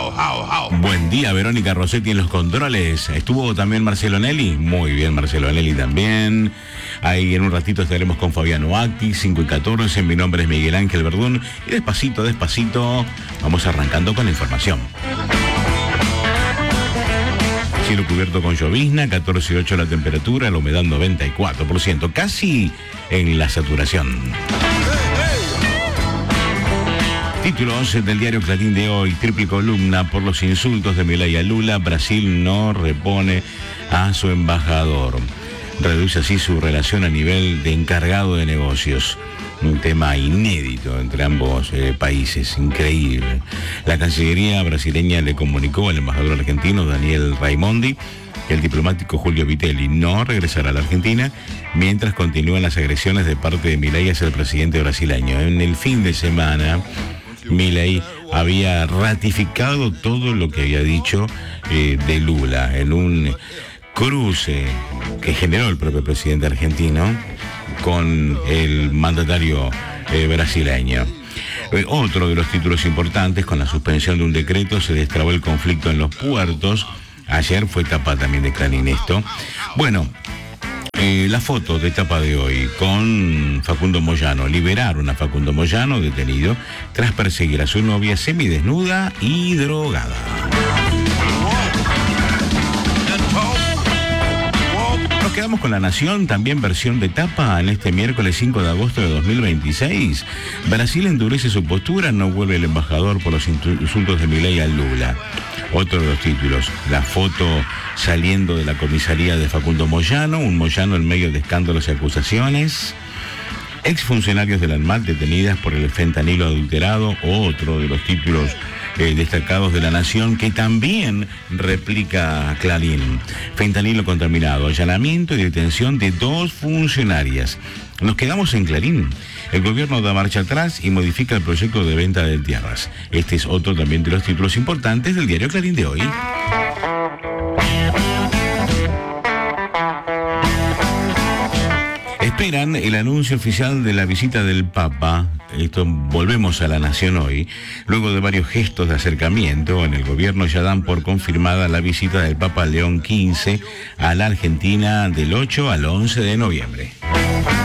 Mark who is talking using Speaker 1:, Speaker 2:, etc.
Speaker 1: Buen día, Verónica Rossetti en los controles. ¿Estuvo también Marcelo Nelly? Muy bien, Marcelo Nelly también. Ahí en un ratito estaremos con Fabiano Acti, 5:14. Mi nombre es Miguel Ángel Verdún. Y despacito, vamos arrancando con la información. Cielo cubierto con llovizna, 14,8 la temperatura, la humedad 94%, casi en la saturación. Títulos del diario Clarín de hoy, triple columna: por los insultos de Milei a Lula, Brasil no repone a su embajador. Reduce así su relación a nivel de encargado de negocios. Un tema inédito entre ambos países, increíble. La Cancillería brasileña le comunicó al embajador argentino Daniel Raimondi que el diplomático Julio Vitelli no regresará a la Argentina mientras continúan las agresiones de parte de Milei hacia el presidente brasileño. En el fin de semana, Milei había ratificado todo lo que había dicho de Lula en un cruce que generó el propio presidente argentino con el mandatario brasileño. Otro de los títulos importantes: con la suspensión de un decreto se destrabó el conflicto en los puertos. Ayer fue tapa también de Clarín esto. Bueno, la foto de tapa de hoy con Facundo Moyano. Liberaron a Facundo Moyano, detenido tras perseguir a su novia semidesnuda y drogada. Nos quedamos con La Nación, también versión de tapa en este miércoles 5 de agosto de 2026. Brasil endurece su postura, no vuelve el embajador por los insultos de Milei a Lula. Otro de los títulos, la foto saliendo de la comisaría de Facundo Moyano, un Moyano en medio de escándalos y acusaciones. Exfuncionarios de la ANMAT detenidas por el fentanilo adulterado, otro de los títulos destacados de La Nación, que también replica Clarín. Fentanilo contaminado, allanamiento y detención de 2 funcionarias. Nos quedamos en Clarín. El gobierno da marcha atrás y modifica el proyecto de venta de tierras. Este es otro también de los títulos importantes del diario Clarín de hoy. Esperan el anuncio oficial de la visita del Papa. Volvemos a La Nación hoy. Luego de varios gestos de acercamiento, en el gobierno ya dan por confirmada la visita del Papa León XV a la Argentina del 8 al 11 de noviembre.